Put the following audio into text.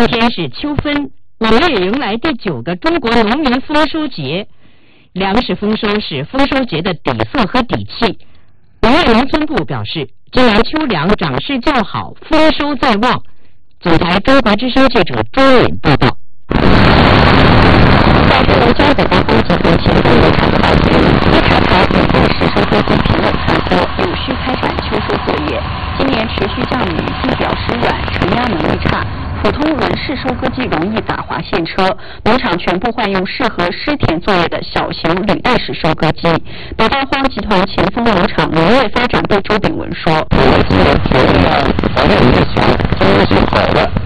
今天是秋分，5月迎来第9个中国农民丰收节。粮食丰收是丰收节的底色和底气。5月农村部表示，今年秋粮长势较好，丰收在望。总台中华之声记者周允报道。在黑龙江北大丰集团前锋农场考虑一查查稳定实收割机平稳传播，有序开展秋收作业。今年持续降雨，地表湿软，承压能力差，普通轮式收割机容易打滑陷车，农场全部换用适合湿田作业的小型履带式收割机。北大荒集团前锋农场农业发展部周炳文说：“ 今年决定了环境比较强，中间型好的。